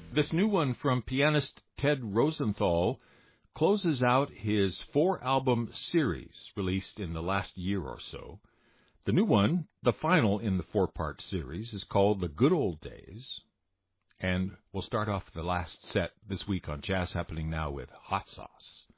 This new one from pianist Ted Rosenthal closes out his 4-album series released in the last year or so. The new one, the final in the 4-part series, is called The Good Old Days. And we'll start off the last set this week on Jazz Happening Now with Hot Sauce.